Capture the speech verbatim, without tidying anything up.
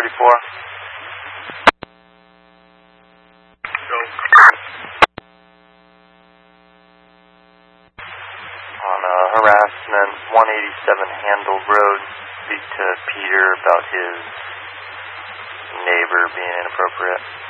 thirty-four. Go. On uh, harassment, one eighty-seven Handle Road, speak to Peter about his neighbor being inappropriate.